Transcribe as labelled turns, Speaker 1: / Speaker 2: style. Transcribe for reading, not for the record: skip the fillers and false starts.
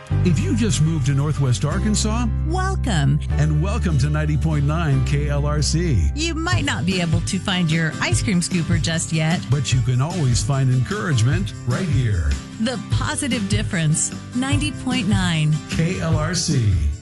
Speaker 1: If you just moved to Northwest Arkansas,
Speaker 2: Welcome.
Speaker 1: and welcome to 90.9 KLRC.
Speaker 2: You might not be able to find your ice cream scooper just yet.
Speaker 1: But you can always find encouragement right here.
Speaker 2: The Positive Difference, 90.9.
Speaker 1: KLRC.